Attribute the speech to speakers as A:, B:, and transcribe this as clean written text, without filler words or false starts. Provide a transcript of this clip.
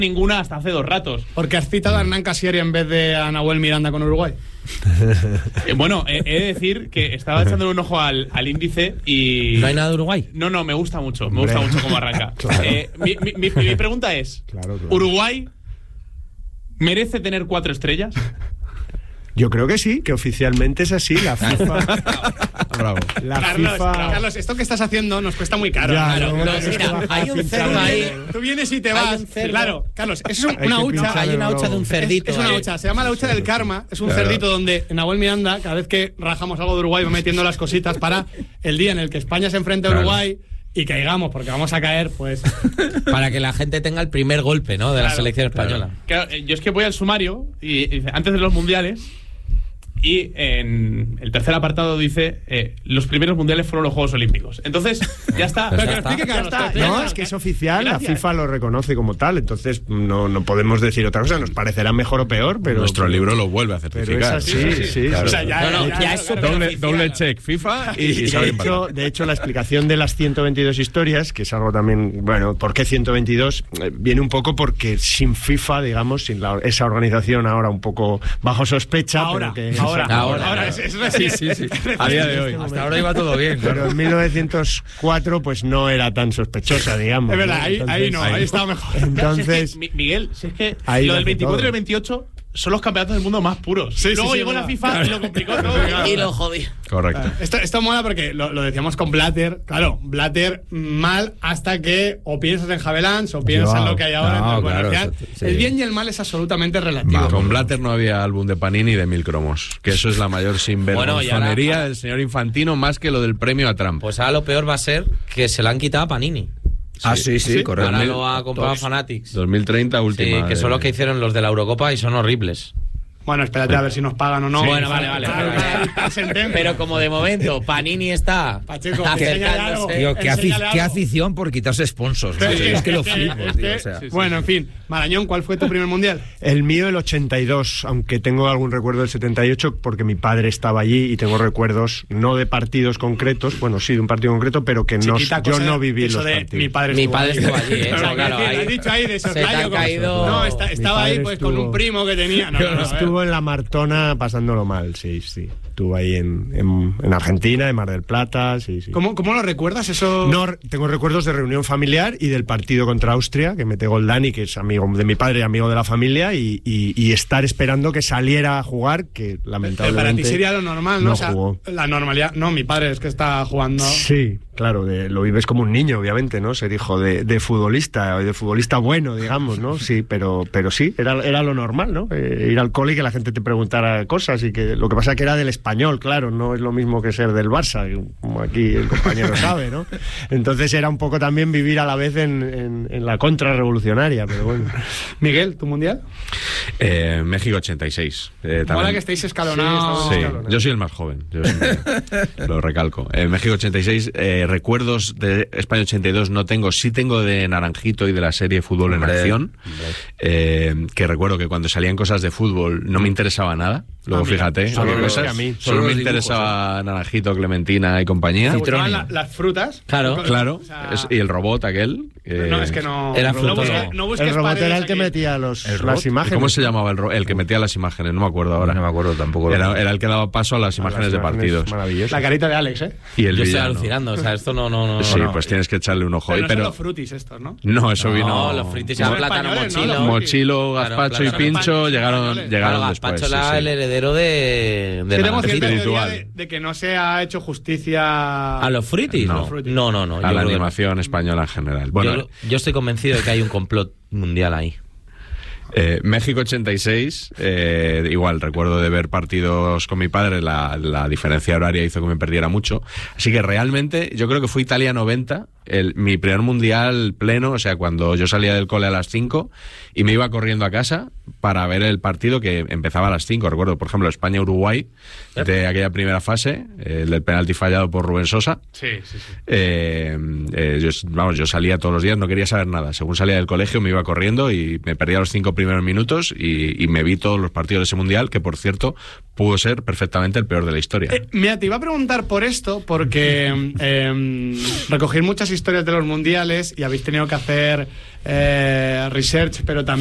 A: ninguna hasta hace 2 ratos.
B: Porque has citado a Hernán Casieri en vez de a Nahuel Miranda con Uruguay.
A: Bueno, he de decir que estaba echándole un ojo al índice y...
C: ¿No hay nada de Uruguay?
A: No, me gusta mucho. Me gusta mucho cómo arranca.
D: Claro.
A: Mi pregunta es,
D: Claro.
A: ¿Uruguay merece tener 4 estrellas?
D: Yo creo que sí, que oficialmente es así. La FIFA...
E: Bravo.
B: Carlos, esto que estás haciendo nos cuesta muy caro.
D: Ya,
B: Claro,
D: no,
B: claro,
C: mira, hay un cerdo ahí.
B: Tú vienes y te vas. Claro, Carlos, eso es una hucha.
C: Hay una hucha de un cerdito.
B: Es una hucha, se llama la hucha del karma. Es un cerdito donde Nahuel Miranda, cada vez que rajamos algo de Uruguay, va metiendo las cositas para el día en el que España se enfrente a Uruguay y caigamos, porque vamos a caer, pues...
C: Para que la gente tenga el primer golpe, ¿no? De la selección española.
A: Claro, yo es que voy al sumario y dice, antes de los mundiales, y en el tercer apartado dice los primeros mundiales fueron los Juegos Olímpicos. Entonces, ya está.
C: Pero
B: explique, Carlos,
D: No, es que es oficial,
A: Gracias.
D: la FIFA lo reconoce como tal, entonces no podemos decir otra cosa, nos parecerá mejor o peor, pero...
E: Nuestro libro lo vuelve a
D: Pero
E: certificar.
D: es así, sí.
E: Claro.
B: O sea, ya
C: es súper
E: Doble check FIFA y sabe
D: De hecho, la explicación de las 122 historias, que es algo también, bueno, ¿por qué 122? Viene un poco porque sin FIFA, digamos, sin esa organización ahora un poco bajo sospecha,
B: Ahora,
D: pero que...
B: ahora, es reciente.
E: Sí. A día de hoy.
C: Hasta ahora iba todo bien.
D: Pero en 1904 pues no era tan sospechosa, digamos.
B: Es verdad,
D: ¿no?
B: ahí
D: Entonces,
B: no, ahí estaba mejor.
D: Entonces,
A: Miguel, si es que
D: Ahí
A: lo
D: lo
A: del
D: hace
A: 24 y
D: todo.
A: el 28 son los campeonatos del mundo más puros. Luego llegó la FIFA y lo complicó todo.
C: Y lo jodí.
E: Correcto.
B: Esto mola porque lo decíamos con Blatter. Claro, Blatter mal hasta que o piensas en Havelange o piensas en lo que hay ahora.
C: No,
B: Entonces,
C: claro,
B: al final,
C: sí.
B: el bien y el mal es absolutamente relativo.
E: Con Blatter no había álbum de Panini de 1000 cromos, que eso es la mayor sinvergonzonería del señor Infantino, más que lo del premio a Trump.
C: Pues ahora lo peor va a ser que se la han quitado a Panini.
E: Sí, correcto.
C: Ahora lo ha comprado Fanatics.
E: 2030 última.
C: Sí, que son los que hicieron los de la Eurocopa y son horribles.
B: Bueno, espérate a ver si nos pagan o no.
C: Bueno, vale. Pero como de momento Panini está
B: Pacheco,
C: acercándose.
F: Tío,
B: Enséñale
F: qué
B: algo.
F: afición por quitarse sponsors.
B: Pero
F: macho. Es que lo flipo,
B: es
F: tío.
B: que-
F: O sea.
B: Bueno, en fin. Marañón, ¿cuál fue tu primer mundial?
D: el mío el 82, aunque tengo algún recuerdo del 78 porque mi padre estaba allí y tengo recuerdos no de partidos concretos, bueno, sí de un partido concreto, pero que no,
B: Chiquita
D: yo
B: cosa,
D: no viví
B: eso
D: los
B: de
D: partidos.
B: mi padre
C: Mi
B: estuvo
C: padre
B: allí.
C: estuvo allí,
B: Pero,
C: claro,
B: quiero decir,
C: ahí
B: lo has dicho ahí de
C: se te
B: soslayo,
C: han
B: como-
C: caído-
B: No,
D: Mi
B: estaba ahí
D: padre
B: pues con
D: estuvo-
B: un primo que tenía. No, a ver.
D: Estuvo en la Martona pasándolo mal, sí. Estuvo ahí en Argentina, en Mar del Plata, sí.
B: ¿Cómo lo recuerdas eso?
D: No, tengo recuerdos de reunión familiar y del partido contra Austria, que mete gol Dani, que es amigo de mi padre y amigo de la familia, y estar esperando que saliera a jugar, que lamentablemente
B: Para ti sería lo normal, ¿no?
D: no
B: O sea,
D: jugó.
B: la normalidad. No, mi padre es que está jugando.
D: Sí, claro, lo vives como un niño, obviamente, ¿no? Ser hijo de futbolista, de futbolista bueno, digamos, ¿no? Sí, pero sí, era lo normal, ¿no? Ir al cole y que la gente te preguntara cosas, y que lo que pasa que era del Español, claro, no es lo mismo que ser del Barça, como aquí el compañero sabe, ¿no? Entonces era un poco también vivir a la vez en la contrarrevolucionaria, pero bueno.
B: Miguel, ¿tu mundial?
E: México 86.
B: Mola
E: También.
B: que estéis escalonados.
E: Sí, yo soy el más joven, yo siempre lo recalco. México 86, recuerdos de España 82 no tengo, sí tengo de Naranjito y de la serie Fútbol en Acción, que recuerdo que cuando salían cosas de fútbol no me interesaba nada. Luego fíjate,
D: solo
E: qué
D: lo
E: cosas.
D: que a mí.
E: Solo me
F: los dibujos,
E: interesaba Naranjito, Clementina y compañía.
B: ¿Te gustaban las frutas?
E: Claro,
B: O sea,
E: y el robot aquel.
B: No, es que no.
C: Era
B: no
C: frutólogo.
B: busques- no busques
D: El robot
B: paredes
D: era el que
B: aquí.
D: metía las imágenes.
E: ¿Cómo se llamaba el que metía las imágenes? No me acuerdo ahora.
F: No me acuerdo tampoco.
E: Era el que daba paso a las imágenes de partidos.
D: Maravilloso.
B: La carita de Alex, ¿eh?
E: Y el
C: Yo estoy
E: villano.
C: alucinando, o sea, esto no.
E: Sí,
C: no.
E: pues tienes que echarle un ojo ahí.
B: Pero no son
E: Pero
B: los frutis estos, ¿no?
E: no, eso vino.
C: No, los fritis eran
B: Son
C: plátano
B: españoles, ¿no?
C: mochilo.
B: Los
E: Mochilo,
C: Claro,
E: Gazpacho y
C: claro.
E: Pincho llegaron
B: Españoles.
C: Claro,
E: después.
C: Gazpacho
E: sí,
C: era
E: sí.
C: el heredero de
B: Sí, tengo
C: Naranjito.
B: cierta teoría
E: espiritual.
B: de que no se ha hecho justicia
C: ¿A los fritis?
E: No.
C: No.
E: A
C: yo
E: la
C: creo que no.
E: animación española en general. Bueno,
C: Yo estoy convencido de que hay un complot mundial ahí.
E: México 86, igual recuerdo de ver partidos con mi padre, la diferencia horaria hizo que me perdiera mucho, así que realmente yo creo que fue Italia 90, mi primer mundial pleno, o sea, cuando yo salía del cole a las 5 y me iba corriendo a casa para ver el partido que empezaba a las 5, recuerdo, por ejemplo, España-Uruguay, de aquella primera fase, el del penalti fallado por Rubén Sosa.
B: Sí.
E: Yo salía todos los días, no quería saber nada. Según salía del colegio me iba corriendo y me perdía los 5 primeros minutos y me vi todos los partidos de ese mundial, que por cierto, pudo ser perfectamente el peor de la historia.
B: Mira, te iba a preguntar por esto, porque recogí muchas historias de los mundiales y habéis tenido que hacer research, pero también